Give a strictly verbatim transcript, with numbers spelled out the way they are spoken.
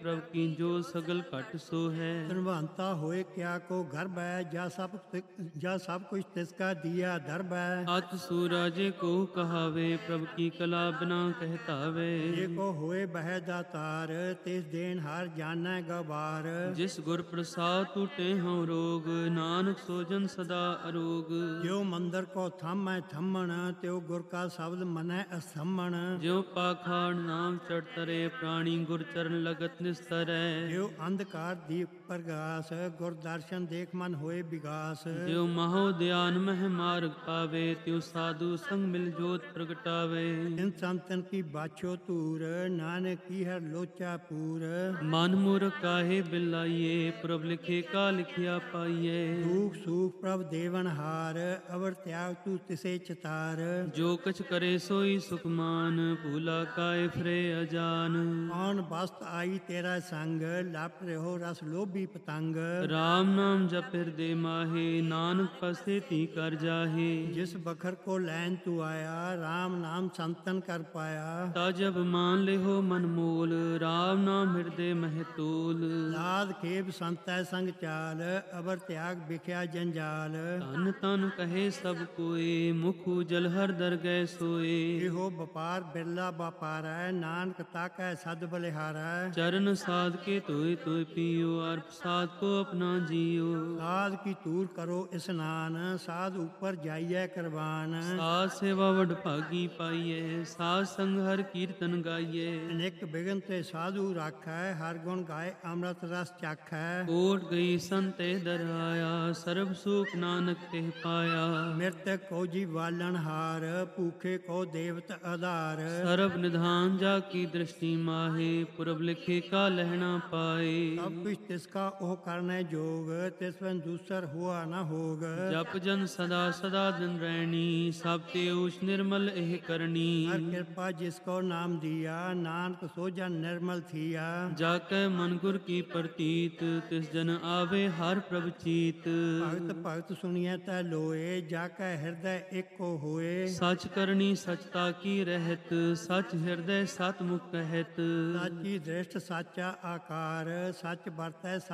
ਪ੍ਰਭ ਕੀ ਜੋ ਸਗਲ ਘਟ ਸੋ ਹੈ। ਧਨਵੰਤਾ ਹੋਏ ਕਿਆ ਕੋ ਗਰਭ ਹੈ, ਜਾ ਸਭ ਜਾ ਸਭ ਕੁਛ ਤਿਸਕਾ ਦੀਆ ਦਰਬ ਹੈ। ਅਤ ਸੂਰਾਜੇ ਕੋ ਕਹਾਵੇ, ਪ੍ਰਭ ਕੀ ਕਲਾ ਬਿਨਾ ਕਹਿਤਾਵੇ। ਜੇ ਕੋ ਹੋਏ ਬਹਿ ਦਾਤਾਰ, ਤਿਸ ਦੇਨ ਹਰ ਜਾਣੈ ਗਵਾਰ। ਜਿਸ ਗੁਰ ਪ੍ਰਸਾਦ ਟੂਟੇ ਹਉ ਰੋਗ, ਨਾਨਕ ਸੋ ਜਨ ਸਦਾ ਅਰੋਗ। ਜਿਉ ਮੰਦਰ ਕੋ ਥੰਮੈ ਥੰਮਣ, ਤਿਉ ਗੁਰ ਕਾ ਸ਼ਬਦ ਮਨੈ ਅਸੰਮਣ। ਜਿਉ ਪਾਖਾੜ ਨਾਮ ਚੜ ਤਰੇ, ਪ੍ਰਾਣੀ ਗੁਰ ਚਰਨ ਲਗਤ ਨਿਸਤਰੈ। ਜਿਉ ਅੰਧਕਾਰ ਦੀਪ ਪ੍ਰਗਾਸ, ਗੁਰ ਦਰਸ਼ਨ ਦੇਖ ਮਨ ਹੋਏ ਵਿਗਾਸ। ਜਿਉ ਮਹੋ ਧਿਆਨ ਮਹਿ ਮਾਰਗ ਪਾਵੇ, ਤਿਉ ਸਾਧੂ ਸੰਗ ਮਿਲ ਜੋਤ ਪ੍ਰਗਟਾਵੇ। ਤਿਨ ਸੰਤਨ ਕੀ ਬਾਛੋ ਧੂਰ, ਨਾਨਕ ਕੀ ਹਰ ਲੋਚਾ ਪੂਰ। ਮਨ ਮੂਰਖ ਕਾਹੇ ਬਿਲਾਈਏ, ਪ੍ਰਭ ਲਿਖੇ ਕਾ ਲਿਖਿਆ ਪਾਈਏ। ਦੁਖ ਸੂਖ ਪ੍ਰਭ ਦੇਵਨ ਹਾਰ, ਅਵਰ ਤਿਆਗ ਤੂ ਤਿਸੇ ਚਤਾਰ। ਜੋ ਕਛ ਕਰੇ ਸੋਈ ਸੁਖਮਾਨ, ਭੂਲਾ ਕਾਏ ਫਿਰੇ ਅਜਾਨ। ਕੌਣ ਬਸਤ ਆਈ ਤੇਰਾ ਸੰਗ, ਲਪ ਰਹੋ ਰਸ ਲੋਭੀ ਪਤੰਗ। ਰਾਮ ਨਾਮ ਜਪ ਹਿਰਦੇ ਮਾਹੇ, ਨਾਨਕ ਪਸੇ ਤੀ ਕਰ ਜਾਹੇ। ਜਿਸ ਬਖਰ ਕੋ ਲੈਨ ਤੂ ਆਇਆ, RAM ਨਾਮ ਸੰਤਨ ਕਰ ਪਾਇਆ। ਤਾ ਜਬ ਮਾਨ ਲਿਹੋ ਮਨ ਮੂਲ, ਰਾਮ ਨਾਮ ਹਿਰਦੇ ਮਹਿ ਤੂਲ। ਲਾਦ ਖੇਬ ਸੰਤੈ ਸੰਗ ਚਾਲ, ਅਵਰ ਤਿਆਗ ਵਿਖਿਆ ਜੰਜਾਲ। ਤਨ ਤਨ ਕਹੇ ਸਭ ਕੋਏ, ਮੁਖ ਉਜਲ ਹਰ ਦਰ ਗਏ ਸੋਏ। ਇਹੋ ਵਪਾਰ ਬਿਰਲਾ ਵਪਾਰੈ, ਨਾਨਕ ਤਾਕੈ ਸਦ ਬਲਿਹਾਰੈ। ਚਰਨ ਸਾਧ ਕੇ ਧੋਏ ਧੋਏ ਪੀਓ, ਅਰ ਪ੍ਰਸਾਦ ਕੋ ਆਪਣਾ ਜੀਓ। ਸਾਧ ਕੀ ਤੂਰ ਕਰੋ ਇਸਨਾਨ, ਸਾਧ ਉਪਰ ਜਾਈਐ ਕਰਵਾਨ। ਸਾਧ ਸੇਵਾ ਵਡ ਭਾਗੀ ਪਾਈਐ, ਸਾਧ ਸੰਗ ਹਰ ਕੀਰਤਨ ਗਾਈਐ। ਅਨੇਕ ਬਿਗਨ ਤੇ ਸਾਧੂ ਰਾਖੈ, ਹਰ ਗੁਣ ਗਾਏ ਅੰਮ੍ਰਿਤ ਰਸ ਚਾਖੈ। ਕੋਟ ਗਈ ਸੰਤੇ ਦਰ ਆਇਆ, ਸਰਬ ਸੁਖ ਨਾਨਕ ਤੇ ਪਾਇਆ। ਮਿਰਤਕ ਕੋ ਜੀ ਵਾਲਣ ਹਾਰ, ਭੂਖੇ ਕੋ ਦੇਵਤ ਆਧਾਰ। ਸਰਬ ਨਿਧਾਨ ਜਾ ਕੀ ਦ੍ਰਿਸ਼ਟੀ ਮਾਹੇ, ਪੁਰਬ ਲਿਖੇ ਕਾ ਲਹਿਣਾ ਪਾਏ। ਸਭ ਕੁਛ ਤਿਸਕਾ ਉਹ ਕਰਨੈ ਜੋਗ, ਤਿਸ ਬਿਨ ਦੂਸਰ ਹੁਆ ਨ ਹੋਗ। ਜਪ ਜਨ ਸਦਾ ਸਦਾ ਦਿਨ ਰਹਿਣੀ, ਸਭ ਤੇ ਊਸ਼ ਨਿਰਮਲ ਇਹ ਕਰਨੀ। ਹਰ ਕਿਰਪਾ ਜਿਸ ਕੋ ਨਾਮ ਦਿਆ, ਨਾਨਕ ਸੋ ਜਨ ਨਿਰਮਲ ਥੀਆ। ਜਾ ਕੈ ਮਨ ਗੁਰ ਕੀ ਪ੍ਰਤੀਤ, ਤਿਸ ਜਨ ਆਵੇ ਹਰ ਪ੍ਰਭ ਚੀਤ। ਭਗਤ ਭਗਤ ਸੁਣੀਐ ਤੈ ਲੋਏ, ਜਾ ਕੈ ਹਿਰਦੈ ਏਕੋ ਹੋਏ। ਸਚ ਕਰਨੀ ਸਚਤਾ ਕੀ ਰਹਿਤ, ਸਚ ਹਿਰਦੈ ਸਤ ਮੁਖ ਕਹਿਤ। ਸਾਚੀ ਦ੍ਰਿਸ਼ਟ ਸਾਚਾ ਆਕਾਰ, ਸਚ ਵਰਤੈ